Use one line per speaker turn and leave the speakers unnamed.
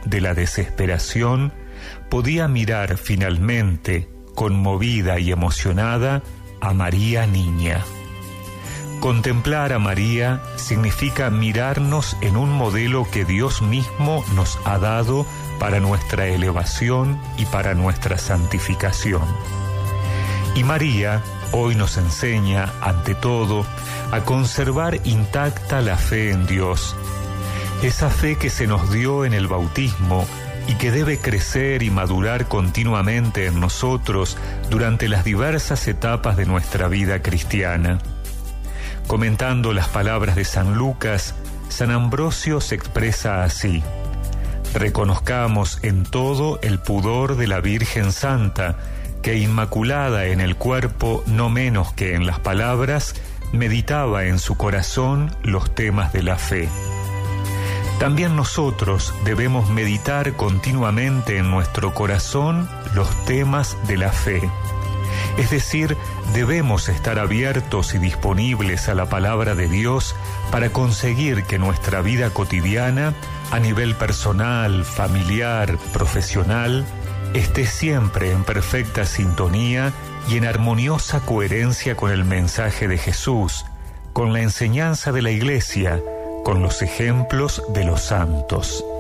de la desesperación, podía mirar finalmente, conmovida y emocionada, a María niña. Contemplar a María significa mirarnos en un modelo que Dios mismo nos ha dado para nuestra elevación y para nuestra santificación. Y María hoy nos enseña, ante todo, a conservar intacta la fe en Dios, esa fe que se nos dio en el bautismo y que debe crecer y madurar continuamente en nosotros durante las diversas etapas de nuestra vida cristiana. Comentando las palabras de San Lucas, San Ambrosio se expresa así: reconozcamos en todo el pudor de la Virgen Santa, que inmaculada en el cuerpo no menos que en las palabras, meditaba en su corazón los temas de la fe. También nosotros debemos meditar continuamente en nuestro corazón los temas de la fe. Es decir, debemos estar abiertos y disponibles a la palabra de Dios para conseguir que nuestra vida cotidiana, a nivel personal, familiar, profesional, esté siempre en perfecta sintonía y en armoniosa coherencia con el mensaje de Jesús, con la enseñanza de la Iglesia, con los ejemplos de los santos.